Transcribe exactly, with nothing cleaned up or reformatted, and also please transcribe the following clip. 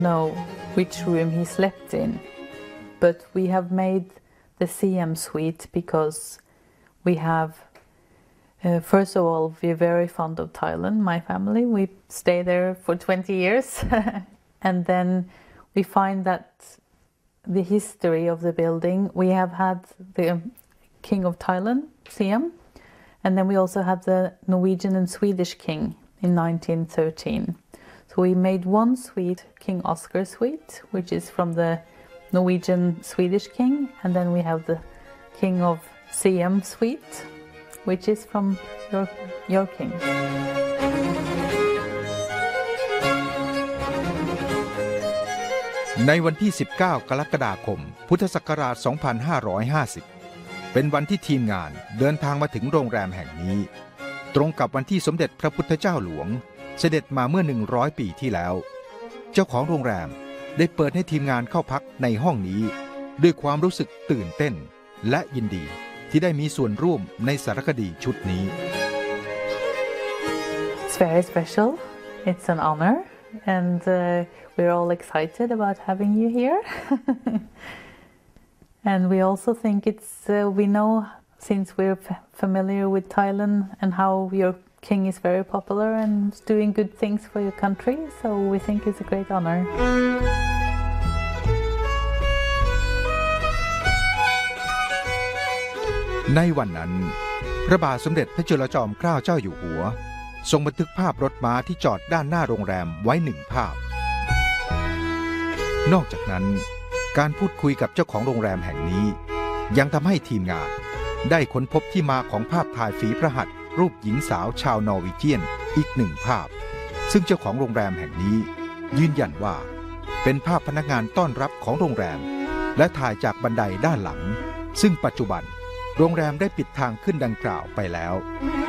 know which room he slept in, but we have made the Siam suite because we have, uh, first of all, we're very fond of Thailand, my family. We stay there for twenty years. And then we find that the history of the building, we have had the King of Thailand, Siam, and then we also had the Norwegian and Swedish king in nineteen thirteen. So we made one suite, King Oscar suite, which is from the Norwegian Swedish king, and then we have the King of Siam suite, which is from your, your king. ในวันที่ สิบเก้า กรกฎาคม พุทธศักราช สองพันห้าร้อยห้าสิบ เป็นวันที่ทีมงานเดินทางมาถึงโรงแรมแห่งนี้ตรงกับวันที่สมเด็จพระพุทธเจ้าหลวงเสด็จมาเมื่อ หนึ่งร้อย ปีที่แล้วเจ้าของโรงแรมได้เปิดให้ทีมงานเข้าพักในห้องนี้ด้วยความรู้สึกตื่นเต้นและยินดีที่ได้มีส่วนร่วมในสารคดีชุดนี้ It's very special. It's an honor, and uh, we're all excited about having you here. And we also think it's uh, we know since we're f familiar with Thailand and how your king is very popular and doing good things for your country, so we think it's a great honor. ในวันนั้นพระบาทสมเด็จพระจุลจอมเกล้าเจ้าอยู่หัวทรงบันทึกภาพรถม้าที่จอดด้านหน้าโรงแรมไว้หนึ่งภาพนอกจากนั้นการพูดคุยกับเจ้าของโรงแรมแห่งนี้ยังทำให้ทีมงานได้ค้นพบที่มาของภาพถ่ายฝีพระหัตถ์รูปหญิงสาวชาวนอร์วีเจียนอีกหนึ่งภาพซึ่งเจ้าของโรงแรมแห่งนี้ยืนยันว่าเป็นภาพพนักงานต้อนรับของโรงแรมและถ่ายจากบันไดด้านหลังซึ่งปัจจุบันโรงแรมได้ปิดทางขึ้นดังกล่าวไปแล้ว